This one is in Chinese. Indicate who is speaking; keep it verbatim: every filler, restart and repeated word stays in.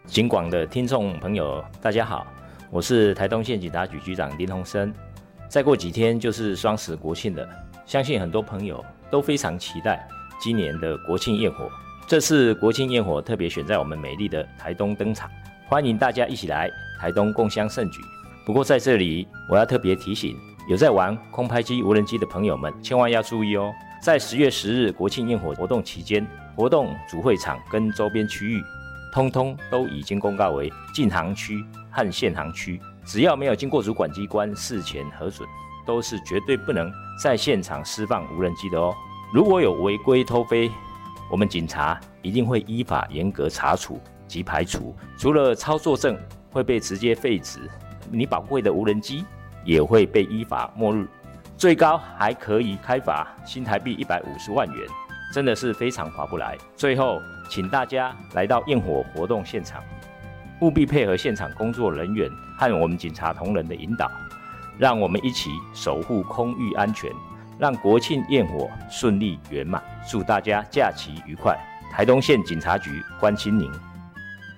Speaker 1: 警广的听众朋友，大家好，我是台东县警察局局长林鸿生。再过几天就是双十国庆了，相信很多朋友都非常期待今年的国庆焰火。这次国庆焰火特别选在我们美丽的台东登场，欢迎大家一起来台东共襄盛举。不过在这里，我要特别提醒有在玩空拍机、无人机的朋友们，千万要注意哦。在十月十日国庆焰火活动期间，活动主会场跟周边区域通通都已经公告为禁航区和限航区，只要没有经过主管机关事前核准，都是绝对不能在现场释放无人机的哦。如果有违规偷飞，我们警察一定会依法严格查处及排除，除了操作证会被直接废止，你宝贵的无人机也会被依法没入，最高还可以开罚新台币一百五十万元，真的是非常划不来。最后，请大家来到焰火活动现场，务必配合现场工作人员和我们警察同仁的引导，让我们一起守护空域安全，让国庆焰火顺利圆满。祝大家假期愉快！台东县警察局关心您。